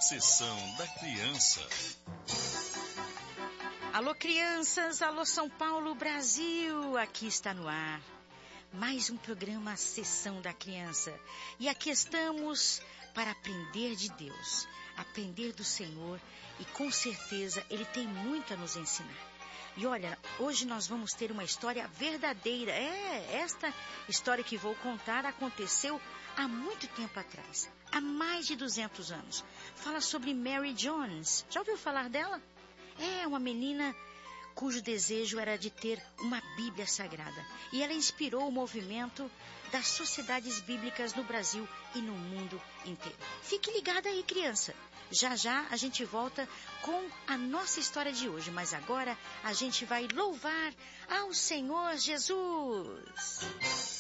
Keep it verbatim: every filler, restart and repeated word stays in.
Sessão da Criança. Alô, crianças! Alô, São Paulo, Brasil! Aqui está no ar mais um programa Sessão da Criança. E aqui estamos para aprender de Deus, aprender do Senhor, e com certeza Ele tem muito a nos ensinar. E olha, hoje nós vamos ter uma história verdadeira. É, esta história que vou contar aconteceu há muito tempo atrás, há mais de duzentos anos. Fala sobre Mary Jones. Já ouviu falar dela? É uma menina cujo desejo era de ter uma Bíblia Sagrada. E ela inspirou o movimento das sociedades bíblicas no Brasil e no mundo inteiro. Fique ligada aí, criança. Já já a gente volta com a nossa história de hoje. Mas agora a gente vai louvar ao Senhor Jesus.